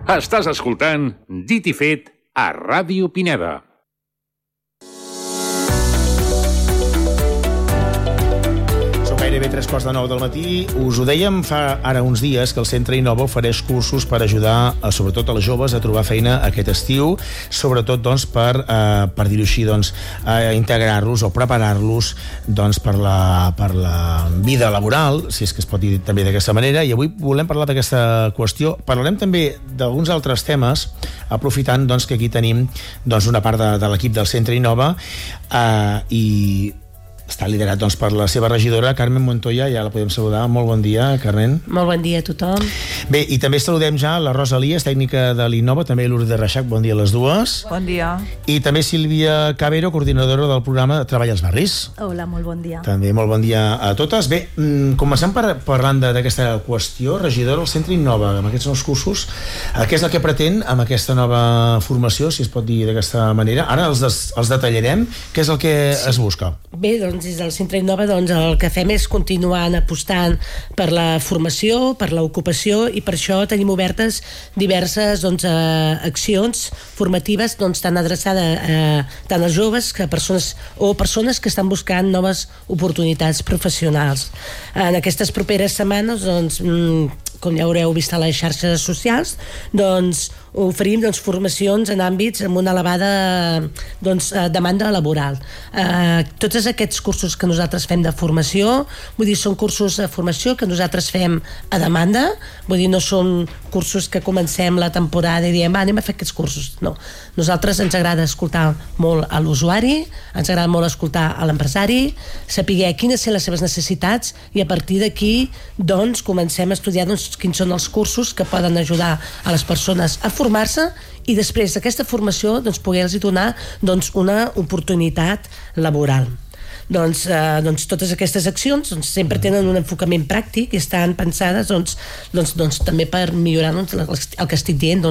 Estàs escoltant Dit i Fet a Ràdio Pineda. Gairebé 3:45 del matí. Us ho dèiem fa ara uns dies que el Centre Innova ofereix cursos per ajudar sobretot a les joves a trobar feina aquest estiu, sobretot per dir-ho així, a integrar-los o preparar-los per la vida laboral, si és que es pot dir també d'aquesta manera. I avui volem parlar d'aquesta qüestió. Parlarem també d'alguns altres temes, aprofitant que aquí tenim una part de l'equip del Centre Innova i està liderat per la seva regidora, Carmen Montoya. Ja la podem saludar. Molt bon dia, Carmen. Molt bon dia a tothom. Bé, i també saludem ja la Rosa Elias, tècnica de l'Innova, també Lourdes Reixac, bon dia a les dues. Bon dia. I també Sílvia Cabero, coordinadora del programa Treball als Barris. Hola, molt bon dia. També molt bon dia a totes. Bé, comencem parlant d'aquesta qüestió. Regidora, el Centre Innova, amb aquests nous cursos, què és el que pretén amb aquesta nova formació, si es pot dir d'aquesta manera? Ara els detallarem. Què és el que es busca? Bé, des del Centre Innova el que fem és continuar apostant per la formació, per l'ocupació, i per això tenim obertes diverses accions formatives tan adreçades tant als joves que a persones que estan buscant noves oportunitats professionals. En aquestes properes setmanes, com ja haureu vist a les xarxes socials, oferim formacions en àmbits amb una elevada demanda laboral. Tots aquests cursos que nosaltres fem de formació, són cursos de formació que nosaltres fem a demanda, no són cursos que comencem la temporada i diem anem a fer aquests cursos, no. Nosaltres ens agrada escoltar molt a l'usuari, ens agrada molt escoltar a l'empresari, saber quines són les seves necessitats, i a partir d'aquí comencem a estudiar quins són els cursos que poden ajudar a les persones a formar-se, i després d'aquesta formació poder-los donar una oportunitat laboral. Totes aquestes accions sempre tenen un enfocament pràctic i estan pensades també per millorar el que estic dient,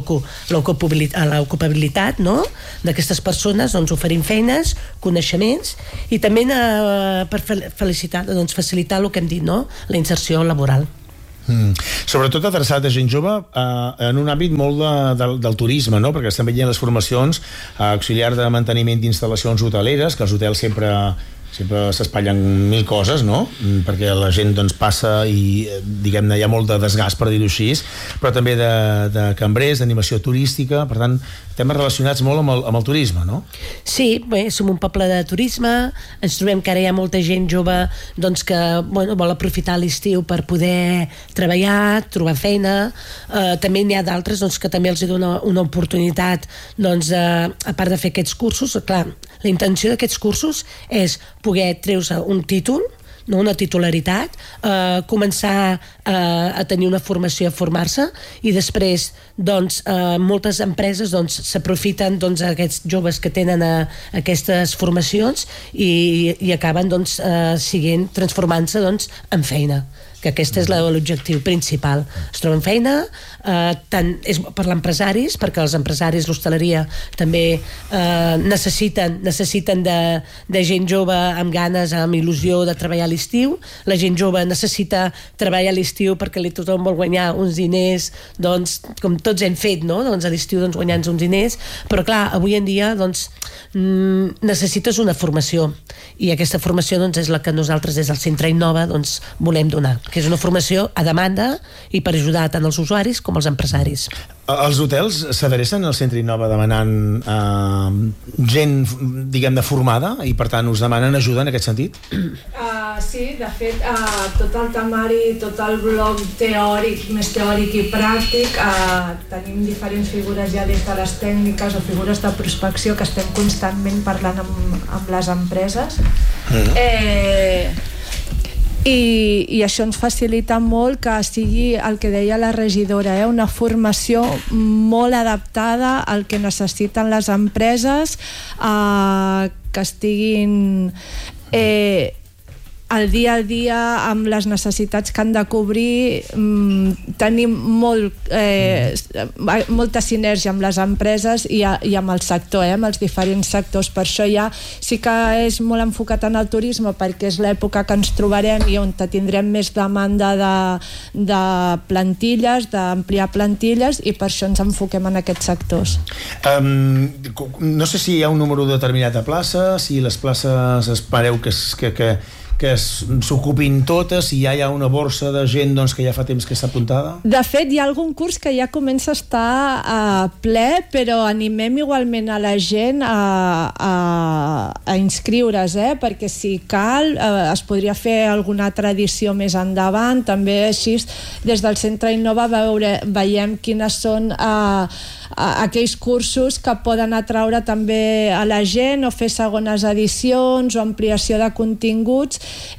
l'ocupabilitat d'aquestes persones, oferint feines, coneixements, i també per facilitar el que hem dit, la inserció laboral. Sobretot adreçat a gent jove en un àmbit molt del turisme, perquè estem veient les formacions auxiliar de manteniment d'instal·lacions hoteleres, que els hotels sempre s'espatllen mil coses, perquè la gent passa i diguem-ne hi ha molt de desgast, per dir-ho així, però també de cambrers, d'animació turística, per tant temes relacionats molt amb el turisme, no? Sí, bé, som un poble de turisme, ens trobem que ara hi ha molta gent jove que vol aprofitar l'estiu per poder treballar, trobar feina. També n'hi ha d'altres que també els dona una oportunitat, a part de fer aquests cursos. Clar, la intenció d'aquests cursos és poder treure un títol, una titularitat, començar a tenir una formació, a formar-se, i després moltes empreses s'aprofiten aquests joves que tenen aquestes formacions i acaben transformant-se en feina, que aquest és l'objectiu principal. Es troben feina, tant és per empresaris, perquè els empresaris, l'hostaleria, també necessiten de gent jove amb ganes, amb il·lusió de treballar a l'estiu. La gent jove necessita treballar a l'estiu perquè tothom vol guanyar uns diners, com tots hem fet, a l'estiu guanyar uns diners, però clar, avui en dia necessites una formació, i aquesta formació és la que nosaltres des del Centre Innova volem donar, que és una formació a demanda i per ajudar tant els usuaris com els empresaris. Els hotels s'adrecen al Centre Innova demanant gent, diguem-ne, formada, i per tant us demanen ajuda en aquest sentit? Sí, de fet, tot el temari, tot el bloc teòric, més teòric i pràctic, tenim diferents figures ja des de les tècniques o figures de prospecció que estem constantment parlant amb les empreses. I això ens facilita molt que sigui el que deia la regidora, una formació molt adaptada al que necessiten les empreses, que estiguin el dia a dia, amb les necessitats que han de cobrir, tenim molta sinergia amb les empreses i amb el sector, amb els diferents sectors. Per això ja sí que és molt enfocat en el turisme, perquè és l'època que ens trobarem i on tindrem més demanda de plantilles, d'ampliar plantilles, i per això ens enfoquem en aquests sectors. No sé si hi ha un número determinat de places, si les places espereu que s'ocupin totes, si ja hi ha una borsa de gent doncs, que ja fa temps que està apuntada? De fet, hi ha algun curs que ja comença a estar ple, però animem igualment a la gent a inscriure's, perquè si cal es podria fer alguna altra edició més endavant. També així, des del Centre Innova veiem quines són aquells cursos que poden atraure també a la gent, o fer segones edicions o ampliació de continguts.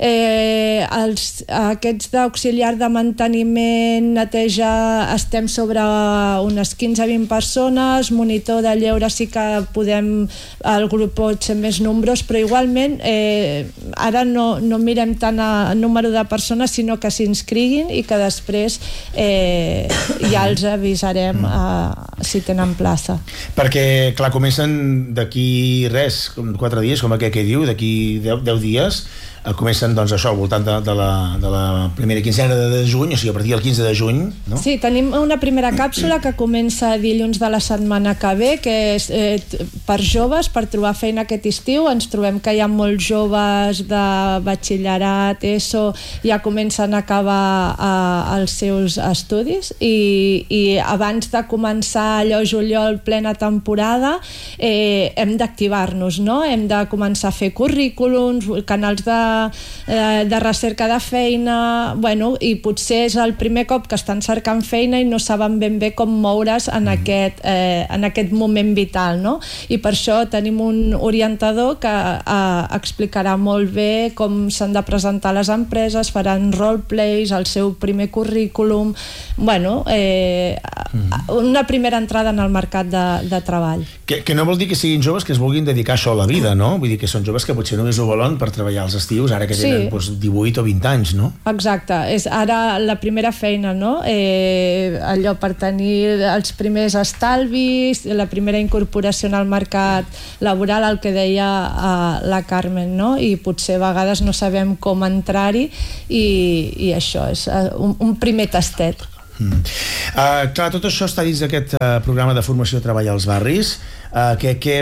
Aquests d'auxiliar de manteniment, neteja, estem sobre unes 15-20 persones, monitor de lleure sí que podem, el grup pot ser més nombrós, però igualment ara no mirem tant el número de persones, sinó que s'inscriguin i que després ja els avisarem si tenen plaça. Perquè, clar, comencen d'aquí 4 dies, com aquell que diu, d'aquí 10 dies, comencen, doncs, això, al voltant de la primera quinzena de juny, o sigui, a partir del 15 de juny, no? Sí, tenim una primera càpsula que comença dilluns de la setmana que ve, que és per joves, per trobar feina aquest estiu. Ens trobem que hi ha molts joves de batxillerat, ESO, ja comencen a acabar els seus estudis, i abans de començar allò juliol, plena temporada, hem d'activar-nos, no? Hem de començar a fer currículums, canals de recerca de feina, i potser és el primer cop que estan cercant feina i no saben ben bé com moure's en aquest moment vital, no? I per això tenim un orientador que explicarà molt bé com s'han de presentar les empreses, faran roleplays, el seu primer currículum, una primera entrada en el mercat de treball. Que no vol dir que siguin joves que es vulguin dedicar a això a la vida, no? Vull dir que són joves que potser només ho volen per treballar als estius, ara que tenen 18 o 20 anys, no? Exacte, és ara la primera feina, no? Allò per tenir els primers estalvis, la primera incorporació en el mercat laboral, el que deia la Carmen, no? I potser a vegades no sabem com entrar-hi, i això és un primer tastet. Clar, tot això està dins d'aquest programa de formació de treball als barris. Què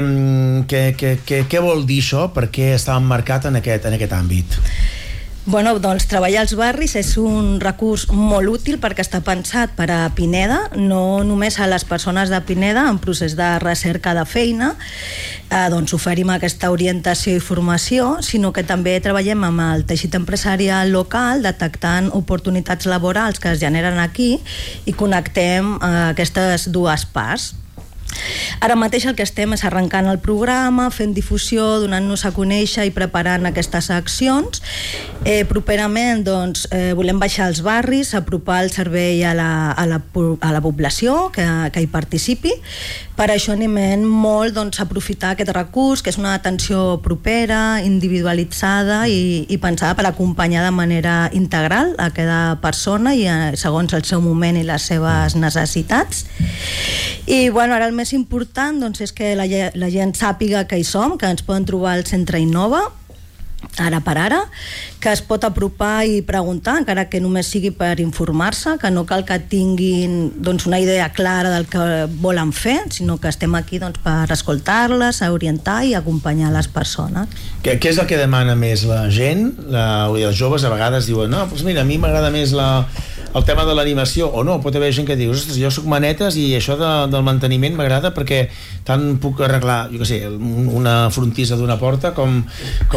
vol dir això? Per què està emmarcat en aquest àmbit? Doncs treballar als barris és un recurs molt útil perquè està pensat per a Pineda, no només a les persones de Pineda en procés de recerca de feina, doncs oferim aquesta orientació i formació, sinó que també treballem amb el teixit empresarial local, detectant oportunitats laborals que es generen aquí i connectem aquestes dues parts. Ara mateix el que estem és arrencant el programa, fent difusió, donant-nos a conèixer i preparant aquestes accions. Properament volem baixar als barris, apropar el servei a la població que hi participi. Per això animem molt a aprofitar aquest recurs, que és una atenció propera, individualitzada i pensada per acompanyar de manera integral a cada persona i segons el seu moment i les seves necessitats. I ara el més important és que la gent sàpiga que hi som, que ens poden trobar al Centre Innova, ara per ara, que es pot apropar i preguntar, encara que només sigui per informar-se, que no cal que tinguin una idea clara del que volen fer, sinó que estem aquí per escoltar-les, orientar i acompanyar les persones. Què és el que demana més la gent? Els joves a vegades diuen, no, doncs mira, a mi m'agrada més el tema de l'animació, o no, pot haver gent que diu, ostres, jo soc manetes i això del manteniment m'agrada perquè tant puc arreglar, jo què sé, una frontissa d'una porta com